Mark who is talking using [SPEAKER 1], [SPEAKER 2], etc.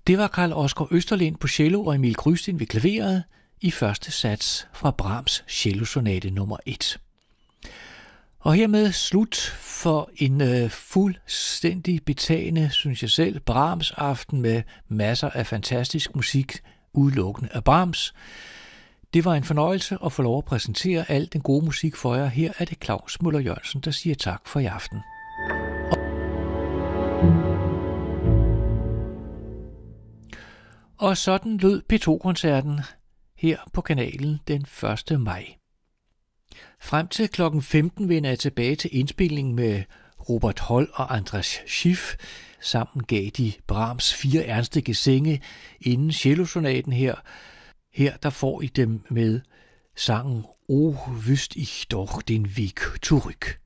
[SPEAKER 1] Det var Carl Oskar Østerlind på cello og Emil Krystin ved klaveret i første sats fra Brahms cellosonate nummer 1. Og hermed slut for en fuldstændig betagende, synes jeg selv, Brahms aften med masser af fantastisk musik, udelukkende af Brahms. Det var en fornøjelse at få lov at præsentere al den gode musik for jer. Her er det Claus Møller Jørgensen, der siger tak for i aften. Og sådan lød P2-koncerten her på kanalen den 1. maj. Frem til kl. 15 vender jeg tilbage til indspilningen med Robert Holl og Andras Schiff. Sammen gav de Brahms 4 ernste gesänge inden cellosonaten her. Her der får I dem med sangen O wüsst ich doch den Weg zurück.